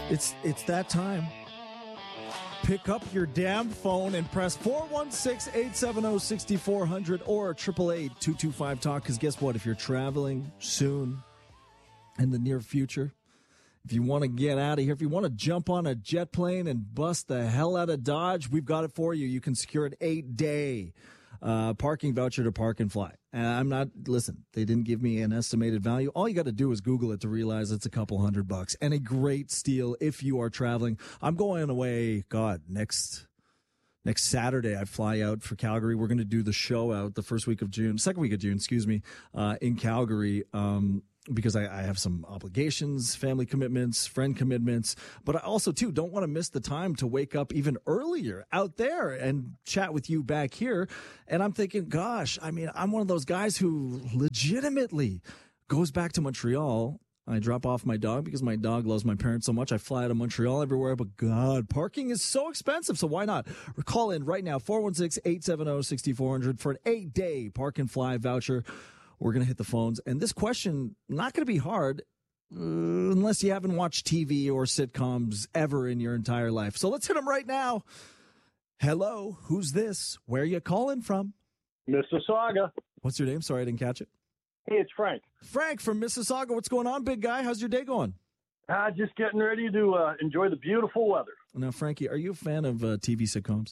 It's that time. Pick up your damn phone and press 416-870-6400 or 888-225-TALK. Because guess what? If you're traveling soon in the near future, if you want to get out of here, if you want to jump on a jet plane and bust the hell out of Dodge, we've got it for you. You can secure an 8-day parking voucher to Park and Fly. Listen, they didn't give me an estimated value. All you got to do is Google it to realize it's a couple $100 and a great steal if you are traveling. I'm going away, next Saturday. I fly out for Calgary. We're going to do the show out the second week of June, in Calgary. Because I have some obligations, family commitments, friend commitments, but I also, too, don't want to miss the time to wake up even earlier out there and chat with you back here. And I'm thinking, gosh, I'm one of those guys who legitimately goes back to Montreal. I drop off my dog because my dog loves my parents so much. I fly out of Montreal everywhere, but God, parking is so expensive. So why not? Call in right now, 416-870-6400 for an 8-day Park and Fly voucher. We're going to hit the phones. And this question, not going to be hard unless you haven't watched TV or sitcoms ever in your entire life. So let's hit them right now. Hello, who's this? Where are you calling from? Mississauga. What's your name? Sorry, I didn't catch it. Hey, it's Frank. Frank from Mississauga. What's going on, big guy? How's your day going? Just getting ready to enjoy the beautiful weather. Now, Frankie, are you a fan of TV sitcoms?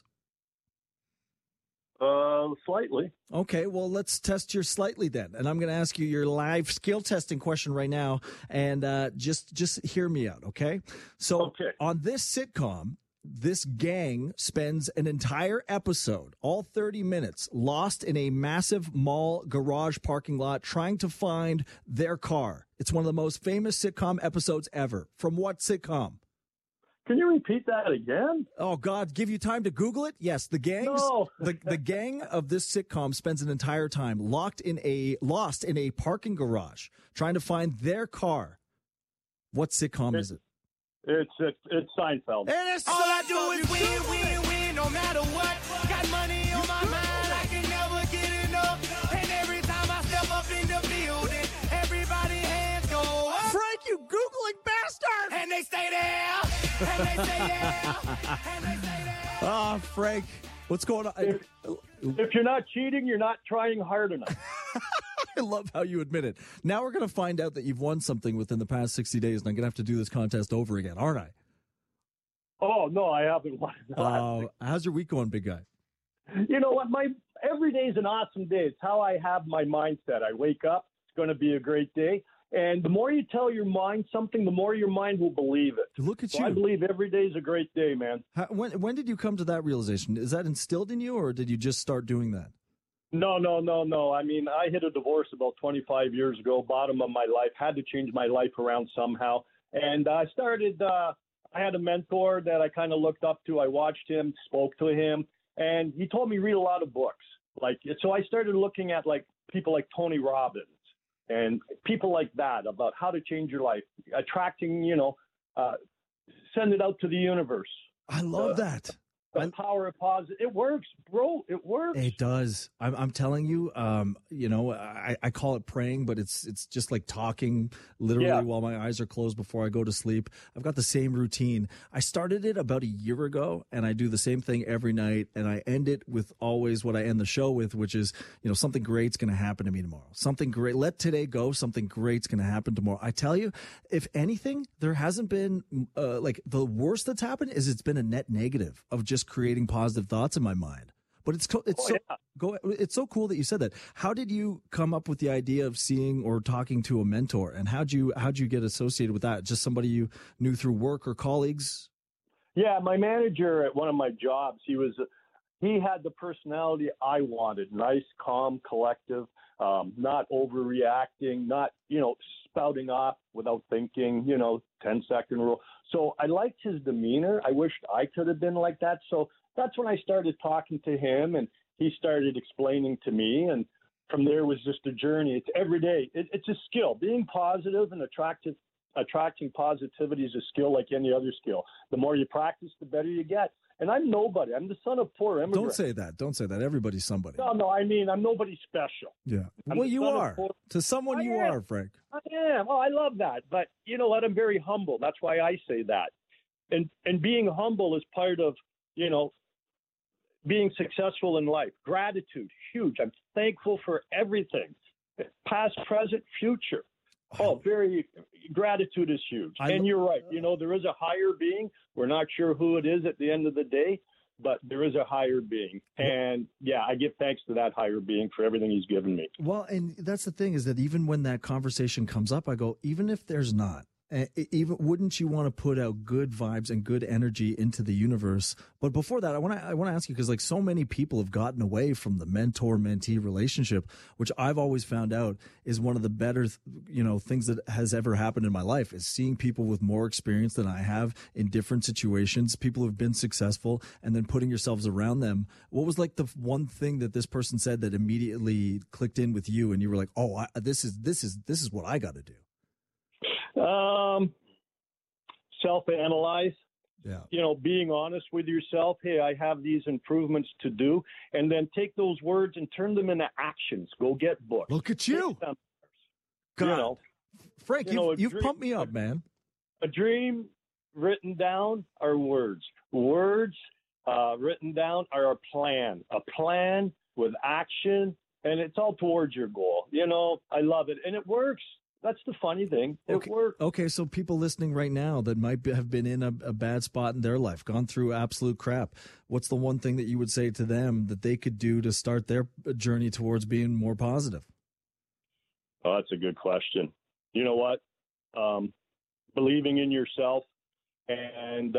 Slightly. Okay, well, let's test your slightly then. And I'm going to ask you your live skill testing question right now. And just hear me out, okay? So on this sitcom, this gang spends an entire episode, all 30 minutes, lost in a massive mall garage parking lot trying to find their car. It's one of the most famous sitcom episodes ever. From what sitcom? Can you repeat that again? Oh, God, give you time to Google it? Yes, the gang of this sitcom spends an entire time lost in a parking garage trying to find their car. What sitcom is it? It's Seinfeld. And it's all I do is win, no matter what. Got money on my mind, I can never get enough. And every time I step up in the building, everybody hands go up. Frank, you Googling bastard! And they stay there. And they say yeah. And they say that. Ah, Frank, what's going on? If you're not cheating, you're not trying hard enough. I love how you admit it. Now we're going to find out that you've won something within the past 60 days, and I'm going to have to do this contest over again, aren't I? Oh, no, I haven't won. How's your week going, big guy? You know what? Every day is an awesome day. It's how I have my mindset. I wake up. It's going to be a great day. And the more you tell your mind something, the more your mind will believe it. Look at you. I believe every day is a great day, man. When did you come to that realization? Is that instilled in you, or did you just start doing that? No. I mean, I hit a divorce about 25 years ago, bottom of my life, had to change my life around somehow. And I started, I had a mentor that I kind of looked up to. I watched him, spoke to him, and he told me read a lot of books. So I started looking at people like Tony Robbins and people like that about how to change your life, attracting, send it out to the universe. I love that. The power of positive. It works, bro. It works. It does. I'm telling you, I call it praying, but it's just like talking literally while my eyes are closed before I go to sleep. I've got the same routine. I started it about a year ago, and I do the same thing every night, and I end it with always what I end the show with, which is, something great's going to happen to me tomorrow. Something great. Let today go. Something great's going to happen tomorrow. I tell you, if anything, there hasn't been, the worst that's happened is it's been a net negative of just creating positive thoughts in my mind. But it's so cool that you said that. How did you come up with the idea of seeing or talking to a mentor, and how'd you get associated with that? Just somebody you knew through work or colleagues? Yeah, my manager at one of my jobs, he had the personality I wanted. Nice, calm, collective, not overreacting, not, spouting off without thinking, 10-second rule. So I liked his demeanor. I wished I could have been like that. So that's when I started talking to him, and he started explaining to me. And from there was just a journey. It's every day. It's a skill. Being positive and attracting positivity is a skill like any other skill. The more you practice, the better you get. And I'm nobody. I'm the son of poor immigrants. Don't say that. Everybody's somebody. No, I mean, I'm nobody special. Yeah. Well, you are. To someone are, Frank. I am. Oh, I love that. But you know what? I'm very humble. That's why I say that. and being humble is part of, being successful in life. Gratitude, huge. I'm thankful for everything, past, present, future. Gratitude is huge. And you're right. There is a higher being. We're not sure who it is at the end of the day, but there is a higher being. And I give thanks to that higher being for everything he's given me. Well, and that's the thing, is that even when that conversation comes up, I go, even if there's not, even wouldn't you want to put out good vibes and good energy into the universe? But before that, I want to ask you, because like so many people have gotten away from the mentor-mentee relationship, which I've always found out is one of the better things that has ever happened in my life, is seeing people with more experience than I have in different situations, people who have been successful, and then putting yourselves around them. What was like the one thing that this person said that immediately clicked in with you, and you were like, oh, this is what I got to do? Self-analyze. Yeah. Being honest with yourself. Hey, I have these improvements to do, and then take those words and turn them into actions. Go get books. Look at you. God. Frank, you've pumped me up, man. A dream written down are words. Words written down are a plan. A plan with action, and it's all towards your goal. I love it, and it works. That's the funny thing. It works. Okay, so people listening right now that might have been in a bad spot in their life, gone through absolute crap, what's the one thing that you would say to them that they could do to start their journey towards being more positive? Oh, that's a good question. You know what? Believing in yourself and,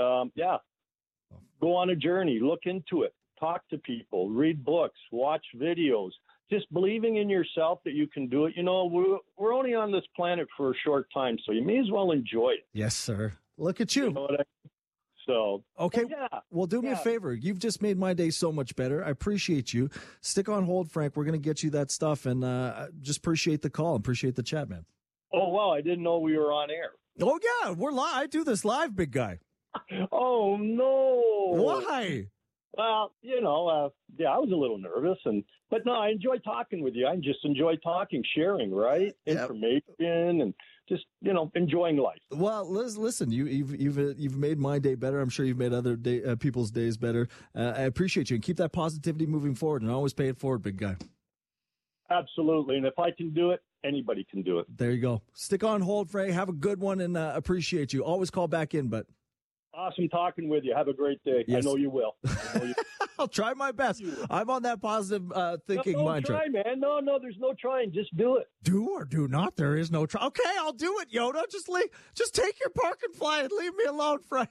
go on a journey, look into it, talk to people, read books, watch videos. Just believing in yourself that you can do it. We're only on this planet for a short time, so you may as well enjoy it. Yes, sir. Look at you. You know what I mean? So, okay. Well, do me a favor. You've just made my day so much better. I appreciate you. Stick on hold, Frank. We're going to get you that stuff, and just appreciate the call. Appreciate the chat, man. Oh, wow. I didn't know we were on air. Oh, yeah. We're live. I do this live, big guy. Oh, no. Why? Well, I was a little nervous, but no, I enjoy talking with you. I just enjoy talking, sharing, right? Yep. Information and just, enjoying life. Well, listen, you've made my day better. I'm sure you've made other people's days better. I appreciate you, and keep that positivity moving forward, and always pay it forward, big guy. Absolutely. And if I can do it, anybody can do it. There you go. Stick on hold, Frey. Have a good one, and appreciate you. Always call back in, but. Awesome talking with you. Have a great day. Yes. I know you will. I'll try my best. I'm on that positive thinking mind track. Try, man. No, there's no trying. Just do it. Do or do not. There is no try. Okay, I'll do it, Yoda. Just take your park and fly and leave me alone, Frank.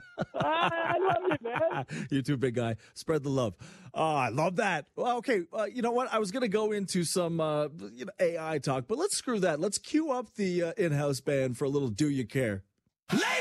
I love you, man. You too, big guy. Spread the love. Oh, I love that. Well, okay, you know what? I was going to go into some AI talk, but let's screw that. Let's cue up the in-house band for a little Do You Care. Ladies